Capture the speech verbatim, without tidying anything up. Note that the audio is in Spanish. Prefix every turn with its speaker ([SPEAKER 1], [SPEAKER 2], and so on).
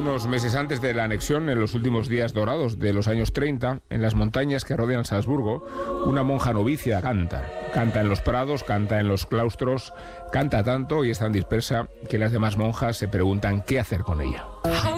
[SPEAKER 1] unos meses antes de la anexión, en los últimos días dorados de los años treinta, en las montañas que rodean Salzburgo, una monja novicia canta. Canta en los prados, canta en los claustros, canta tanto y es tan dispersa que las demás monjas se preguntan qué hacer con ella.